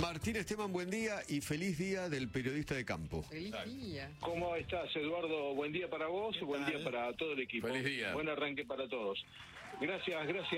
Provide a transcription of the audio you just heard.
Martín Esteban, buen día y feliz día del periodista de campo. Feliz día. ¿Cómo estás, Eduardo? Buen día para vos, buen día para todo el equipo. Feliz día. Buen arranque para todos. Gracias.